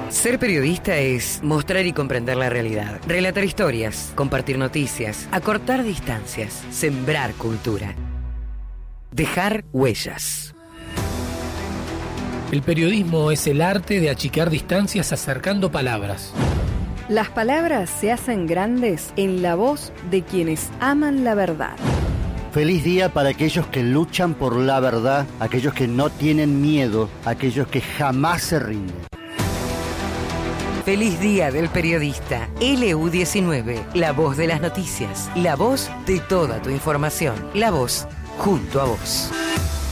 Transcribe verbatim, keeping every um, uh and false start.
Ser periodista es mostrar y comprender la realidad, relatar historias, compartir noticias, acortar distancias, sembrar cultura, dejar huellas. El periodismo es el arte de achicar distancias acercando palabras. Las palabras se hacen grandes en la voz de quienes aman la verdad. Feliz día para aquellos que luchan por la verdad, aquellos que no tienen miedo, aquellos que jamás se rinden. Feliz Día del Periodista. L U diecinueve, la voz de las noticias, la voz de toda tu información, la voz junto a vos.